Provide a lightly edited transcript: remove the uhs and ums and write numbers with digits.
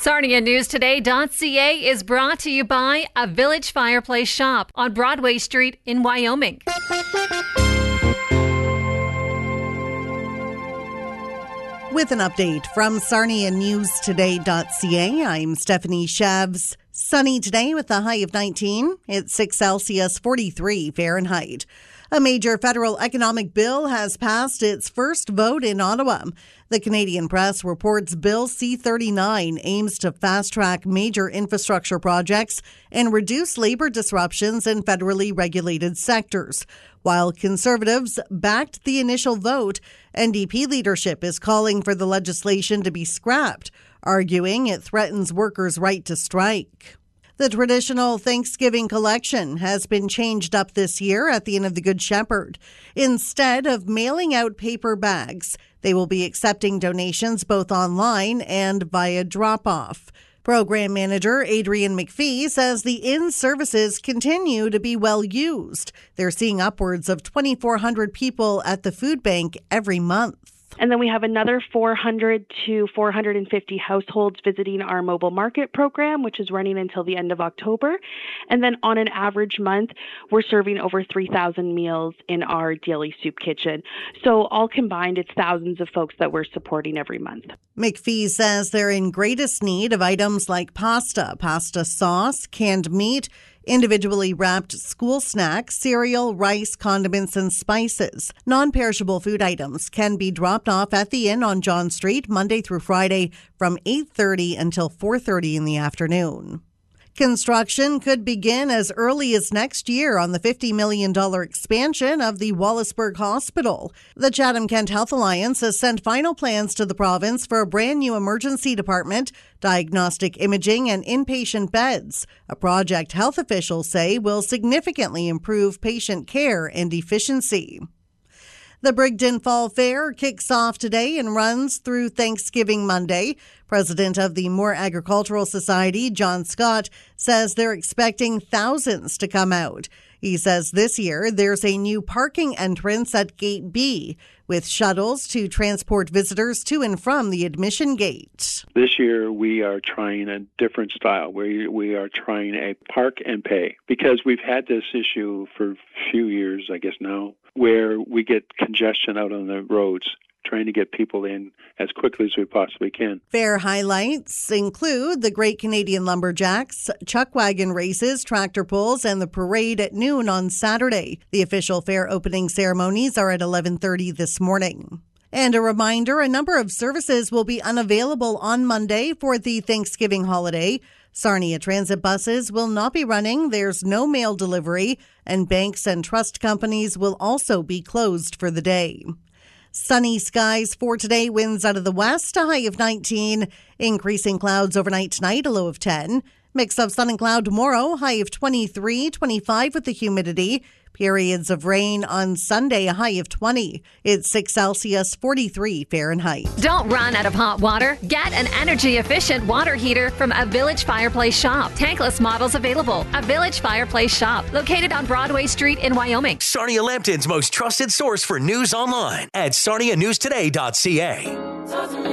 Sarnia News Today.ca is brought to you by a Village Fireplace Shop on Broadway Street in Wyoming. With an update from Sarnia News Today.ca, I'm Stephanie Shavs. Sunny today with a high of 19. It's 6 Celsius, 43 Fahrenheit. A major federal economic bill has passed its first vote in Ottawa. The Canadian Press reports Bill C-39 aims to fast-track major infrastructure projects and reduce labor disruptions in federally regulated sectors. While Conservatives backed the initial vote, NDP leadership is calling for the legislation to be scrapped, arguing it threatens workers' right to strike. The traditional Thanksgiving collection has been changed up this year at the Inn of the Good Shepherd. Instead of mailing out paper bags, they will be accepting donations both online and via drop-off. Program manager Adrian McPhee says the Inn's services continue to be well used. They're seeing upwards of 2,400 people at the food bank every month. And then we have another 400 to 450 households visiting our mobile market program, which is running until the end of October. And then on an average month, we're serving over 3,000 meals in our daily soup kitchen. So all combined, it's thousands of folks that we're supporting every month. McPhee says they're in greatest need of items like pasta sauce, canned meat, individually wrapped school snacks, cereal, rice, condiments, and spices. Non-perishable food items can be dropped off at the Inn on John Street Monday through Friday from 8:30 until 4:30 in the afternoon. Construction could begin as early as next year on the $50 million expansion of the Wallaceburg Hospital. The Chatham-Kent Health Alliance has sent final plans to the province for a brand new emergency department, diagnostic imaging, and inpatient beds, a project health officials say will significantly improve patient care and efficiency. The Brigden Fall Fair kicks off today and runs through Thanksgiving Monday. President of the Moore Agricultural Society, John Scott, says they're expecting thousands to come out. He says this year there's a new parking entrance at Gate B with shuttles to transport visitors to and from the admission gate. This year we are trying a different style. We are trying a park and pay because we've had this issue for a few years, I guess now, where we get congestion out on the roads, trying to get people in as quickly as we possibly can. Fair highlights include the Great Canadian Lumberjacks, chuck wagon races, tractor pulls, and the parade at noon on Saturday. The official fair opening ceremonies are at 11:30 this morning. And a reminder, a number of services will be unavailable on Monday for the Thanksgiving holiday. Sarnia Transit buses will not be running, there's no mail delivery, and banks and trust companies will also be closed for the day. Sunny skies for today, winds out of the west, a high of 19. Increasing clouds overnight tonight, a low of 10. Mix of sun and cloud tomorrow, high of 23, 25 with the humidity. Periods of rain on Sunday, a high of 20. It's 6 Celsius, 43 Fahrenheit. Don't run out of hot water. Get an energy-efficient water heater from a Village Fireplace Shop. Tankless models available. A Village Fireplace Shop located on Broadway Street in Wyoming. Sarnia Lambton's most trusted source for news online at sarnianewstoday.ca.